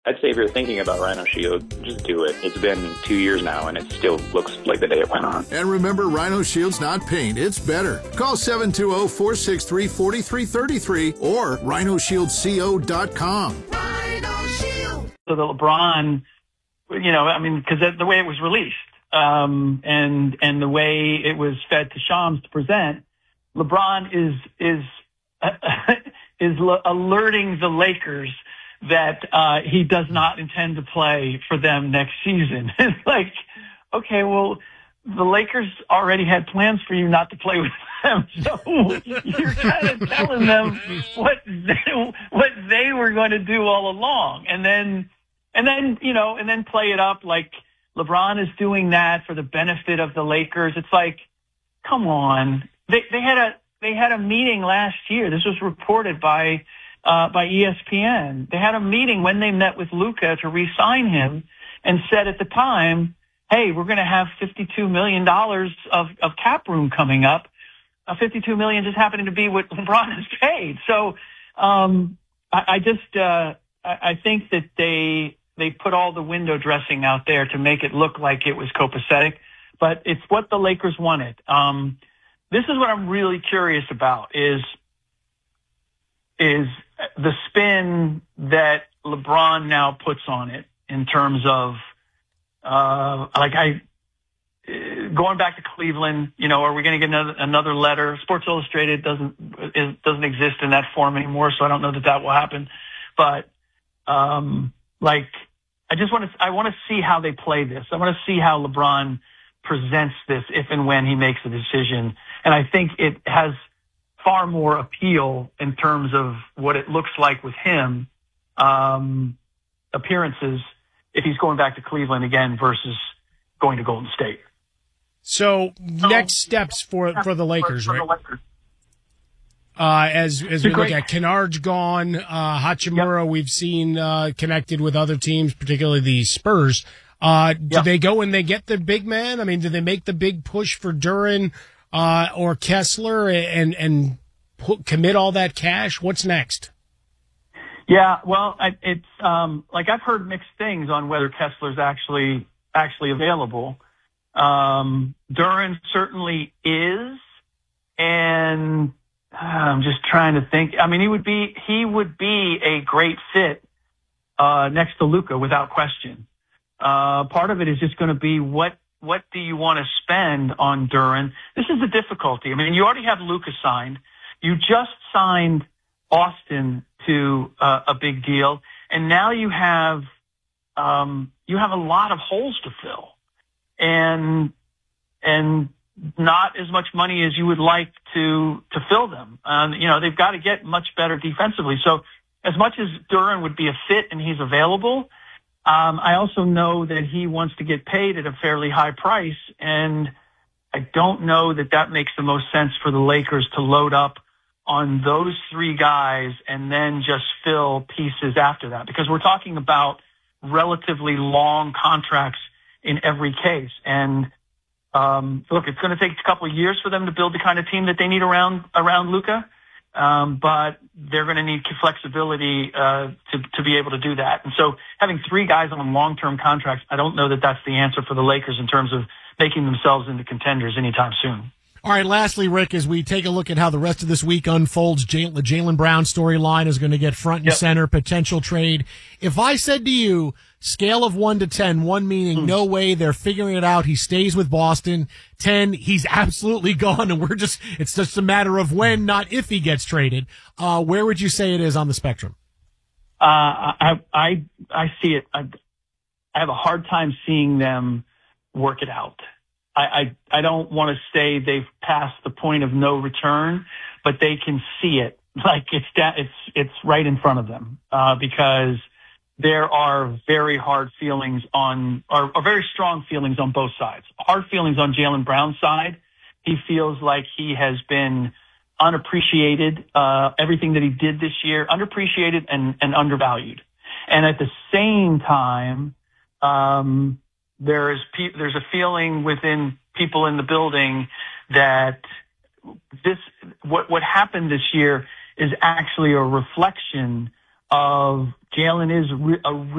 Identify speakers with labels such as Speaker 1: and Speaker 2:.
Speaker 1: I'd say if you're thinking about Rhino Shield, just do it. It's been 2 years now, and it still looks like the day it went on.
Speaker 2: And remember, Rhino Shield's not paint, it's better. Call 720-463-4333 or rhinoshieldco.com.
Speaker 3: Rhino Shield.
Speaker 4: So the LeBron, because the way it was released, and the way it was fed to Shams to present, LeBron is alerting the Lakers that he does not intend to play for them next season. It's like, okay, well, the Lakers already had plans for you not to play with them, so you're kind of telling them what they were going to do all along, and then play it up like LeBron is doing that for the benefit of the Lakers. It's like, come on, they had a meeting last year. This was reported by ESPN. They had a meeting when they met with Luka to re-sign him and said at the time, hey, we're going to have $52 million of cap room coming up. $52 million just happening to be what LeBron has paid. So, I think that they put all the window dressing out there to make it look like it was copacetic, but it's what the Lakers wanted. This is what I'm really curious about is the spin that LeBron now puts on it in terms of, going back to Cleveland, are we going to get another letter? Sports Illustrated doesn't exist in that form anymore, so I don't know that will happen. But, I want to see how they play this. I want to see how LeBron presents this if and when he makes a decision. And I think it has far more appeal in terms of what it looks like with him, appearances, if he's going back to Cleveland again versus going to Golden State.
Speaker 5: So next steps for the Lakers, right? As we look at Kennard's gone, Hachimura, we've seen connected with other teams, particularly the Spurs. Do they go and they get the big man? I mean, do they make the big push for Duren or Kessler and commit all that cash? What's next?
Speaker 4: Yeah, well, it's I've heard mixed things on whether Kessler's actually available. Duren certainly is, and I'm just trying to think. I mean, he would be a great fit next to Luka without question. Part of it is just going to be what do you want to spend on Duren? This is the difficulty. I mean, you already have Luka signed. You just signed Austin to a big deal, and now you have a lot of holes to fill, and not as much money as you would like to fill them. They've got to get much better defensively. So as much as Duren would be a fit and he's available, I also know that he wants to get paid at a fairly high price, and I don't know that makes the most sense for the Lakers to load up on those three guys and then just fill pieces after that, because we're talking about relatively long contracts in every case. And look, it's going to take a couple of years for them to build the kind of team that they need around Luka, but they're going to need flexibility to be able to do that. And so having three guys on long-term contracts, I don't know that that's the answer for the Lakers in terms of making themselves into contenders anytime soon.
Speaker 5: All right, lastly, Rick, as we take a look at how the rest of this week unfolds, the Jaylen Brown storyline is going to get front and center, potential trade. If I said to you, scale of 1 to 10, 1 meaning no way, they're figuring it out, he stays with Boston, 10, he's absolutely gone, and it's just a matter of when, not if he gets traded, where would you say it is on the spectrum?
Speaker 4: I see it. I have a hard time seeing them work it out. I don't want to say they've passed the point of no return, but they can see it like it's right in front of them, because there are very strong feelings on both sides. Hard feelings on Jaylen Brown's side. He feels like he has been unappreciated, everything that he did this year, underappreciated and undervalued. And at the same time, there's a feeling within people in the building that what happened this year is actually a reflection of Jaylen is a